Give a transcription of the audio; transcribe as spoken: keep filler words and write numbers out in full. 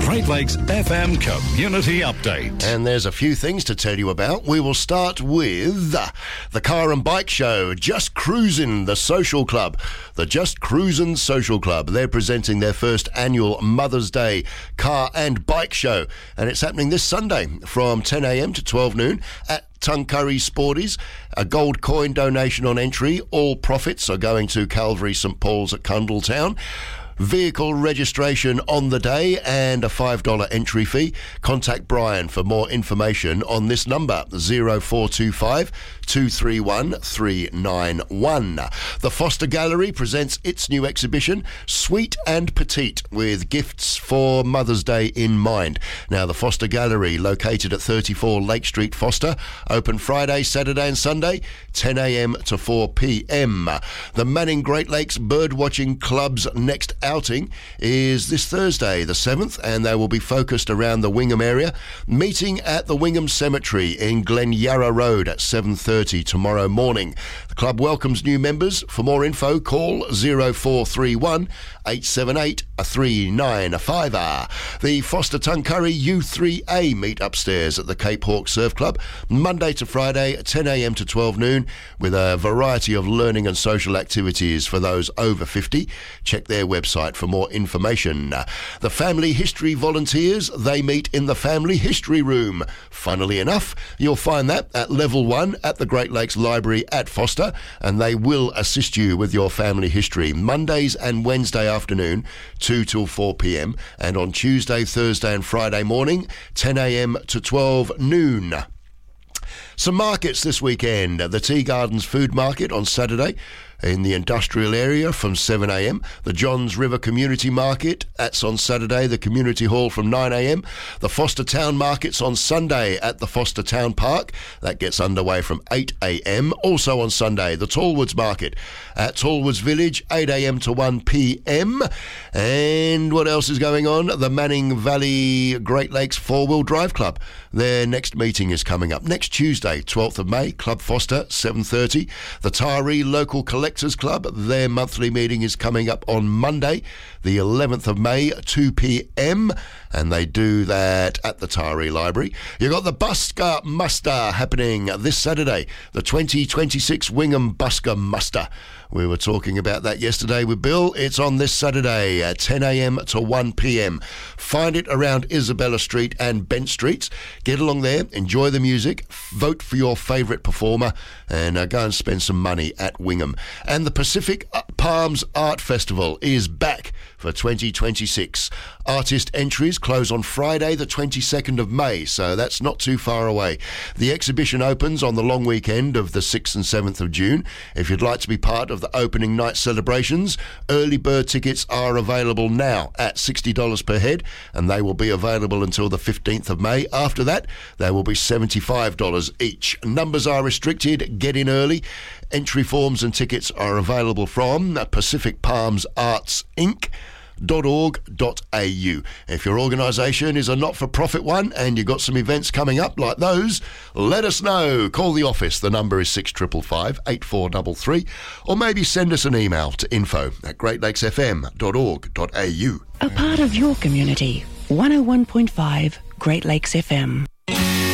Great Lakes F M Community Update. And there's a few things to tell you about. We will start with the Car and Bike Show, Just Cruisin' the Social Club. The Just Cruisin' Social Club. They're presenting their first annual Mother's Day Car and Bike Show. And it's happening this Sunday from ten a.m. to twelve noon at Tuncurry Sporties. A gold coin donation on entry. All profits are going to Calvary St Paul's at Cundletown. Vehicle registration on the day and a five dollars entry fee. Contact Brian for more information on this number, zero four two five, two three one, three nine one. The Foster Gallery presents its new exhibition, Sweet and Petite, with gifts for Mother's Day in mind. Now, the Foster Gallery, located at thirty-four Lake Street, Foster, open Friday, Saturday and Sunday, ten a.m. to four p.m. The Manning Great Lakes Birdwatching Club's next outing is this Thursday, the seventh, and they will be focused around the Wingham area, meeting at the Wingham Cemetery in Glen Yarra Road at seven thirty tomorrow morning. The club welcomes new members. For more info, call zero four three one, eight seven eight, three nine five. The Foster Tuncurry U three A meet upstairs at the Cape Hawk Surf Club, Monday to Friday, ten a.m. to twelve noon, with a variety of learning and social activities for those over fifty. Check their website for more information. The Family History Volunteers, they meet in the Family History Room. Funnily enough, you'll find that at level one at the Great Lakes Library at Foster, and they will assist you with your family history. Mondays and Wednesday afternoon, two till four p.m, and on Tuesday, Thursday and Friday morning, ten a.m. to twelve noon. Some markets this weekend. The Tea Gardens Food Market on Saturday in the industrial area from seven a.m. The Johns River Community Market, that's on Saturday, the Community Hall from nine a.m. The Foster Town Market's on Sunday at the Foster Town Park. That gets underway from eight a.m. Also on Sunday, the Tallwoods Market at Tallwoods Village, eight a.m. to one p.m. And what else is going on? The Manning Valley Great Lakes Four-Wheel Drive Club. Their next meeting is coming up next Tuesday, twelfth of May, Club Foster, seven thirty. The Taree Local Collectors Club, their monthly meeting is coming up on Monday, the eleventh of May, two p.m, and they do that at the Taree Library. You've got the Busker Muster happening this Saturday, the twenty twenty-six Wingham Busker Muster. We were talking about that yesterday with Bill. It's on this Saturday at ten a.m. to one p.m. Find it around Isabella Street and Bent Streets. Get along there, enjoy the music, vote for your favourite performer, and uh, go and spend some money at Wingham. And the Pacific Palms Art Festival is back for twenty twenty-six. Artist entries close on Friday the twenty-second of May, so that's not too far away. The exhibition opens on the long weekend of the sixth and seventh of June. If you'd like to be part of the opening night celebrations, early bird tickets are available now at sixty dollars per head, and they will be available until the fifteenth of May. After that, they will be seventy-five dollars each. Numbers are restricted. Get in early. Entry forms and tickets are available from Pacific Palms Arts Incorporated dot org dot a u. If your organisation is a not-for-profit one and you've got some events coming up like those, let us know. Call the office. The number is six five five, eight four three three, or maybe send us an email to info at great lakes f m dot org dot a u. A part of your community. one oh one point five Great Lakes F M.